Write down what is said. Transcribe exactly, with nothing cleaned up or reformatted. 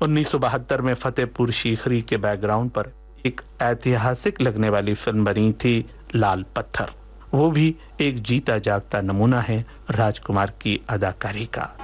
उन्नीस सौ बहत्तर में फतेहपुर सीकरी के बैकग्राउंड पर एक ऐतिहासिक लगने वाली फिल्म बनी थी लाल पत्थर। वो भी एक जीता जागता नमूना है राजकुमार की अदाकारी का।